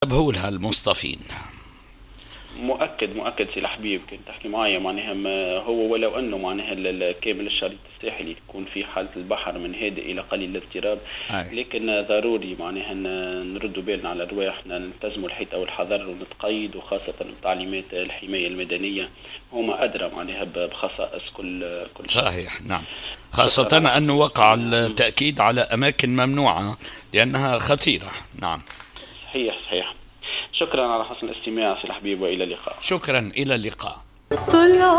بهولها المصطفين. مؤكد سي الحبيب، كنت تحكي معايا معناها هو ولو انه معناها كامل الشريط الساحلي يكون في حالة البحر من هادئ الى قليل الاضطراب، أي. لكن ضروري معناها نردوا بالنا على رواحنا، نلتزموا الحيطة والحذر ونتقيد، وخاصة بتعليمات الحماية المدنية، هما أدرى معناها بخصائص كل شخص. صحيح، نعم، شكرا على خاصة أنه حسن وقع الاستماع. التأكيد على أماكن ممنوعة لأنها خطيرة. نعم. صحيح. شكرا على حسن الاستماع سي الحبيب، وإلى اللقاء. شكرا، إلى اللقاء.